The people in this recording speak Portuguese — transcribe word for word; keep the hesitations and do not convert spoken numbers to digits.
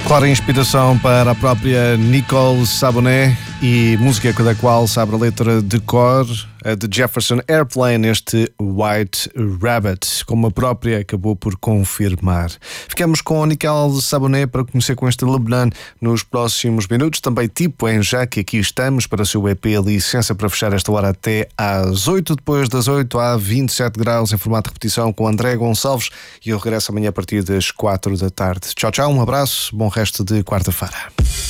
Clara inspiração para a própria Nicole Sabonet e música da qual sabe a letra de cor, a de Jefferson Airplane, este White Rabbit, como a própria acabou por confirmar. Ficamos com a Nicole Sabonet para conhecer com este Lebanon nos próximos minutos. Também tipo em já que aqui estamos para o seu E P Licença para fechar esta hora até às oito. Depois das oito há vinte e sete graus em formato de repetição com André Gonçalves e eu regresso amanhã a partir das quatro da tarde. Tchau, tchau, um abraço, bom resto de quarta-feira.